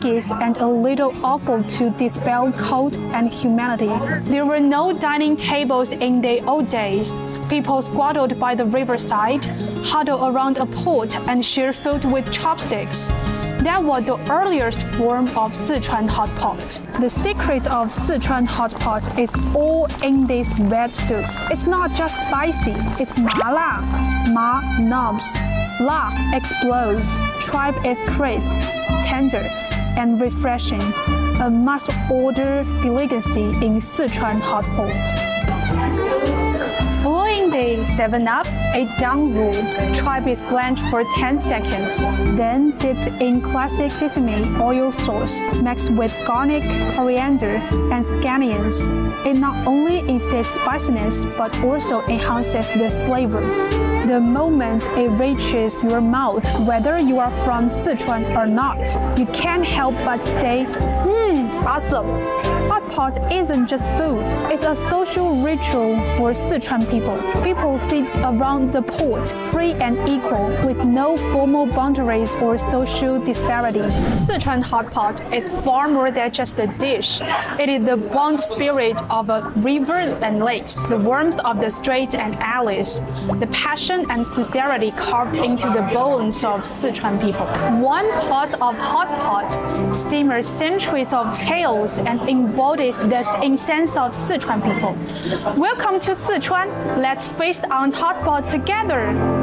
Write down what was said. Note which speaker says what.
Speaker 1: and a little awful to dispel cold and humanity. There were no dining tables in the old days. People squatted by the riverside, huddled around a pot and shared food with chopsticks. That was the earliest form of Sichuan hot pot. The secret of Sichuan hot pot is all in this red soup. It's not just spicy, it's mala. Ma knobs. La explodes. Tribe is crisp, tender, and refreshing. A must-order delicacy in Sichuan hot pot. Following the 7-Up, a dung roux, tribe is blanched for 10 seconds, then dipped in classic sesame oil sauce, mixed with garlic, coriander, and scallions. It not only insists spiciness, but also enhances the flavor. The moment it reaches your mouth, whether you are from Sichuan or not, you can't help but say, awesome. Hot pot isn't just food, it's a social ritual for Sichuan people. People sit around the pot, free and equal, with no formal boundaries or social disparities. Sichuan hot pot is far more than just a dish. It is the bond spirit of a river and lakes, the warmth of the streets and alleys, the passion and sincerity carved into the bones of Sichuan people. One pot of hot pot simmers centuries of tales and embodies the essence of Sichuan people. Welcome to Sichuan. Let's feast on hot pot together.